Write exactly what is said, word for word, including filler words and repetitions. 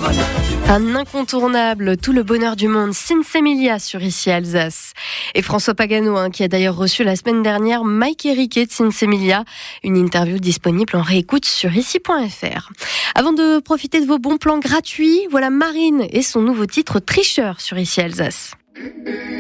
Un incontournable, tout le bonheur du monde, Sinsemilia sur Ici Alsace. Et François Pagano, hein, qui a d'ailleurs reçu la semaine dernière Mike et Riquet de Sinsemilia. Une interview disponible en réécoute sur ici point f r. Avant de profiter de vos bons plans gratuits, voilà Marine et son nouveau titre Tricheur sur Ici Alsace.